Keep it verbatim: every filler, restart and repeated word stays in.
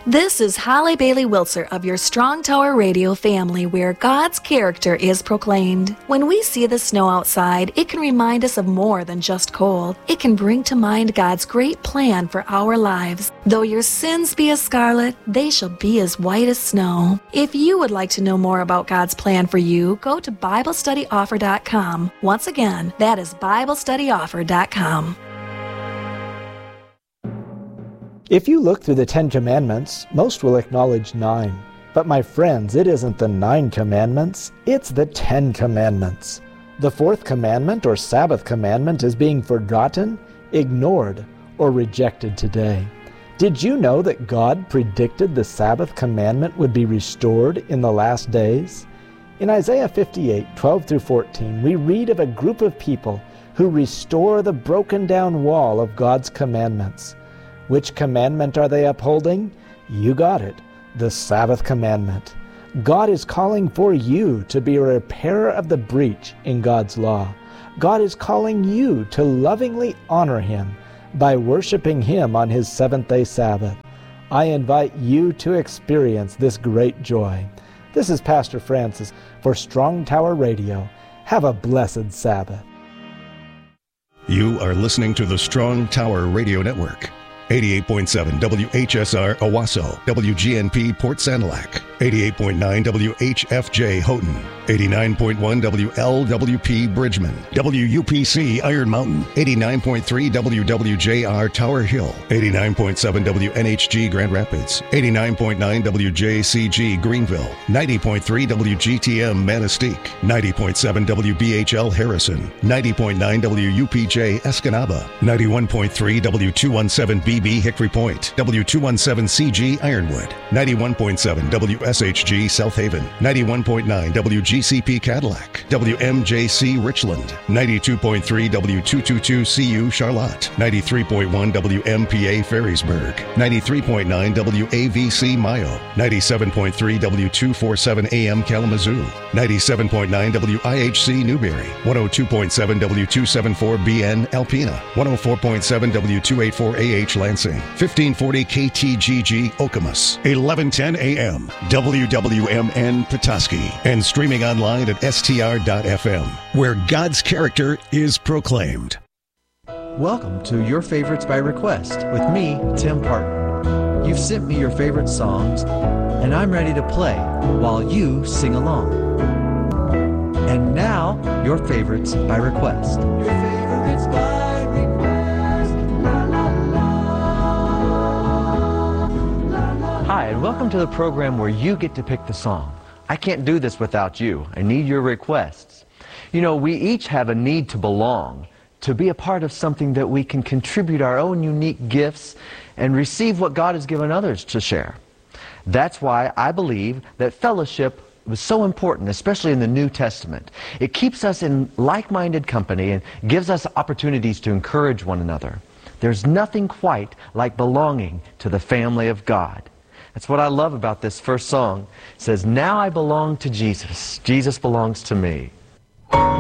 This is Holly Bailey Wiltzer of your Strong Tower Radio family, where God's character is proclaimed. When we see the snow outside, it can remind us of more than just cold. It can bring to mind God's great plan for our lives. Though your sins be as scarlet, they shall be as white as snow. If you would like to know more about God's plan for you, go to Bible Study Offer dot com. Once again, that is Bible Study Offer dot com. If you look through the Ten Commandments, most will acknowledge nine. But my friends, it isn't the nine commandments, it's the Ten Commandments. The fourth commandment, or Sabbath commandment, is being forgotten, ignored, or rejected today. Did you know that God predicted the Sabbath commandment would be restored in the last days? In Isaiah fifty-eight, twelve through fourteen, we read of a group of people who restore the broken down wall of God's commandments. Which commandment are they upholding? You got it, the Sabbath commandment. God is calling for you to be a repairer of the breach in God's law. God is calling you to lovingly honor Him by worshiping Him on His seventh-day Sabbath. I invite you to experience this great joy. This is Pastor Francis for Strong Tower Radio. Have a blessed Sabbath. You are listening to the Strong Tower Radio Network. eighty-eight point seven W H S R Owasso, W G N P Port Sanilac, eighty-eight point nine W H F J Houghton, eighty-nine point one W L W P Bridgman, W U P C Iron Mountain, eighty-nine point three W W J R Tower Hill, eighty-nine point seven W N H G Grand Rapids, eighty-nine point nine W J C G Greenville, ninety point three W G T M Manistee, ninety point seven W B H L Harrison, ninety point nine W U P J Escanaba, ninety-one point three W two seventeen B B Hickory Point, W two seventeen C G Ironwood, ninety-one point seven W S H G South Haven, ninety-one point nine W G C P Cadillac, W M J C Richland, ninety-two point three W two twenty-two C U Charlotte, ninety-three point one W M P A Ferrisburg, ninety-three point nine W A V C Mayo, ninety-seven point three W two forty-seven A M Kalamazoo, ninety-seven point nine W I H C Newberry, one oh two point seven W two seventy-four B N Alpena, one oh four point seven W two eighty-four A H Lansing, fifteen forty K T G G Okemos, eleven ten A M W W M N Petoskey, and streaming online at S T R dot F M, where God's character is proclaimed. Welcome to Your Favorites by Request with me, Tim Parton. You've sent me your favorite songs, and I'm ready to play while you sing along. And now, Your Favorites by Request. Your favorites by request. La, la, la. La, la. Hi, and welcome to the program where you get to pick the song. I can't do this without you. I need your requests. You know, we each have a need to belong, to be a part of something that we can contribute our own unique gifts and receive what God has given others to share. That's why I believe that fellowship was so important, especially in the New Testament. It keeps us in like-minded company and gives us opportunities to encourage one another. There's nothing quite like belonging to the family of God. That's what I love about this first song. It says, now I belong to Jesus. Jesus belongs to me.